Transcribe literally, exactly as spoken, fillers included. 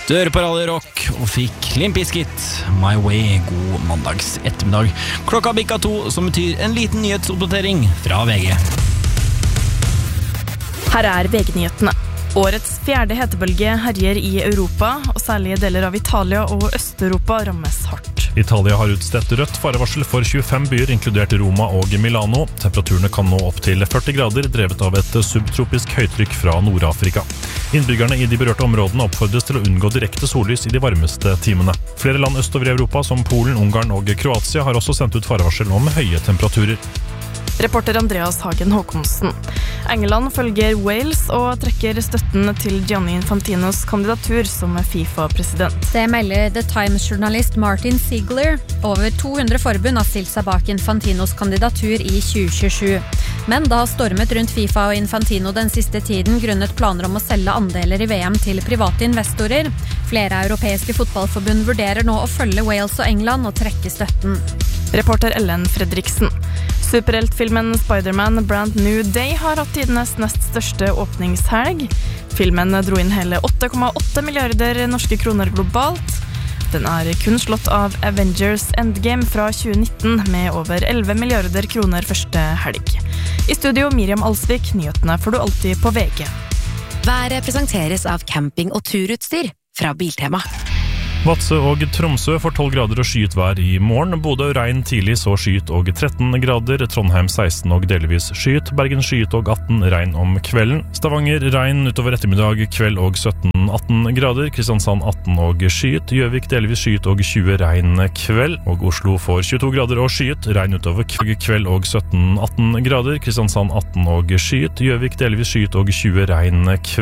Du hører på Radio Rock og fikk Limp Bizkit, My Way. God mandags ettermiddag. Klokka bikka to, som betyr en liten nyhetsoppdatering fra V G. Her er V G-nyhetene. Årets fjerde hetebølge herjer i Europa, og særlige deler av Italia og Øst-Europa rammes hardt. Italia har utstedt rødt farevarsel for tjuefem byer, inkludert Roma og Milano. Temperaturene kan nå opp til førti grader, drevet av et subtropisk høytrykk fra Nord-Afrika. Innbyggerne i de berørte områdene oppfordres til å unngå direkte sollys i de varmeste timene. Flere land østover i Europa, som Polen, Ungarn og Kroatia, har også sendt ut farevarsel om høye temperaturer. Reporter Andreas Hagen Håkonsen. England følger Wales og trekker støtten til Gianni Infantinos kandidatur som FIFA-president. Det melder The Times-journalist Martin Ziegler. Over to hundre forbund har stilt seg bak Infantinos kandidatur i tjue tjuesju. Men det har stormet rundt FIFA og Infantino den siste tiden grunnet planer om å selge andeler i V M til private investorer. Flere europeiske fotballforbund vurderer nå å følge Wales og England og trekke støtten. Reporter Ellen Fredriksen. Superheltfilmen Spider-Man Brand New Day har hatt tidenes nest største åpningshelg. Filmen dro inn hele åtte komma åtte milliarder norske kroner globalt. Den er kun slått av Avengers Endgame fra tjue nitten med over elleve milliarder kroner første helg. I studio Miriam Alsvik, nyhetene får du alltid på V G. Været presenteres av camping- og turutstyr fra Biltema. Vadsø og Tromsø får tolv grader og skyet vær i morgen. Bodø regn tidlig, så skyet og tretten grader. Trondheim seksten og delvis skyet. Bergen skyet og atten, regn om kvelden. Stavanger regn utover ettermiddag, kveld og sytten atten grader. Kristiansand atten og skyet. Gjøvik delvis skyet og tjue, regn kveld. Og Oslo får tjueto grader og skyet. Regn utover kveld og sytten atten grader. Kristiansand atten og skyet. Gjøvik delvis skyet og tjue, regn kveld.